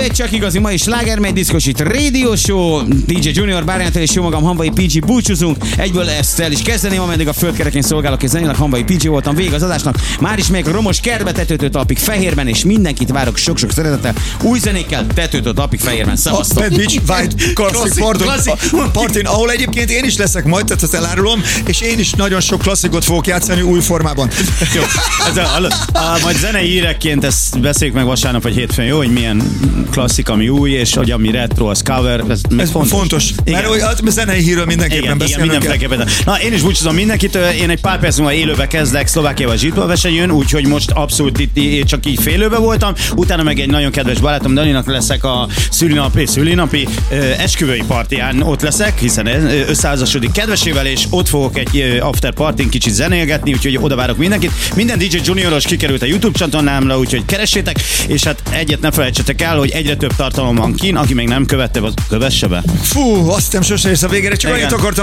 egy csak igazi mai sláger, megy diszkosít Radio Show, DJ Junior, Bárjántal és jó magam, Hamvai PG búcsúzunk. Egyből ezt el is kezdeném, ameddig a földkerekén szolgálok, és zenéleg Hamvai PG voltam, végig az adásnak. Már is megyek a romos kertbe, tetőtől talpig Fehérben, és mindenkit várok sok-sok szeretettel. Új zenékkel, tetőtől talpig Fehérben. Szevasztok! Bad Beach White Classic Partin, ahol egyébként én is leszek majd, tehát azt elárulom, és én is nagyon sok klasszikot fogok játszani új formában. Jó, majd zenei hírekként ezt beszéljük meg vasárnap vagy hétfőn, jó, hogy milyen klasszik, ami új, és hogy ami retro, az cover. Ez fontos. Mert a zenei hírről mindenképpen beszélünk. Mindenképpen. Na, én is búcsúzom mindenkit, én egy pár perc múlva élőbe kezdek Szlovákiával Zsitva versenyen, úgyhogy most abszolút itt csak így félőbe voltam, utána meg egy nagyon kedves barátom Daninak leszek a szülinapi esküvői partiján, ott leszek, hiszen összeházasodik kedvesével, és ott fogok egy after partin kicsit zenélgetni, úgyhogy oda várok mindenkit. Minden DJ Junioros kikerült a YouTube csatornámra, úgyhogy keressétek, és hát egyet ne felejtsetek el, hogy egyre több tartalom van kín, aki még nem követte, az kövesse be. Fú, azt nem sose érsz a végére, csak annyit akartam